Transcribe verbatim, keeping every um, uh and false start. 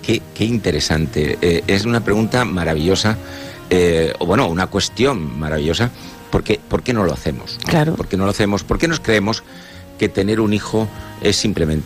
qué, qué interesante. Eh, es una pregunta maravillosa, eh, o bueno, una cuestión maravillosa. ¿Por qué, ¿Por qué no lo hacemos? ¿No? Claro. ¿Por qué no lo hacemos? ¿Por qué nos creemos que tener un hijo es simplemente